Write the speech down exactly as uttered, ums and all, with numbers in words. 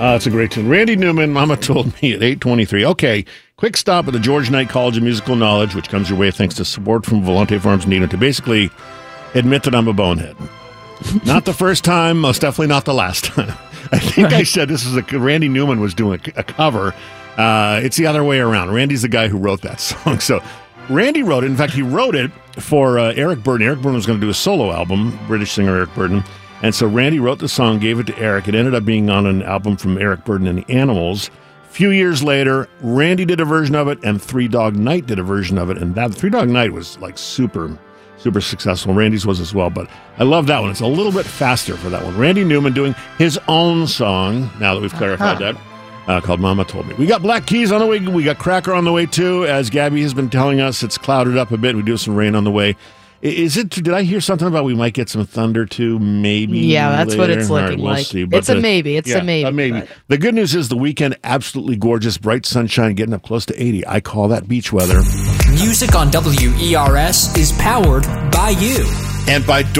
Uh, it's a great tune. Randy Newman, Mama Told Me at eight twenty-three. Okay, quick stop at the Georgia Knight College of Musical Knowledge, which comes your way thanks to support from Volante Farms Nino, to basically admit that I'm a bonehead. Not the first time, most definitely not the last time. I think right. I said this is a Randy Newman was doing a, a cover. Uh, it's the other way around. Randy's the guy who wrote that song. So Randy wrote it. In fact, he wrote it for uh, Eric Burden. Eric Burden was going to do a solo album, British singer Eric Burden. And so Randy wrote the song, gave it to Eric. It ended up being on an album from Eric Burden and the Animals. A few years later, Randy did a version of it, and Three Dog Night did a version of it. And that Three Dog Night was like super, super successful. Randy's was as well. But I love that one. It's a little bit faster for that one. Randy Newman doing his own song, now that we've clarified uh-huh. that, uh, called Mama Told Me. We got Black Keys on the way. We got Cracker on the way, too. As Gabby has been telling us, it's clouded up a bit. We do have some rain on the way. Is it? Did I hear something about we might get some thunder too? Maybe. Yeah, that's later. what it's looking right, we'll like. See. It's the, a maybe. It's yeah, a maybe. A maybe. But. The good news is the weekend absolutely gorgeous, bright sunshine, getting up close to eighty. I call that beach weather. Music on W E R S is powered by you and by.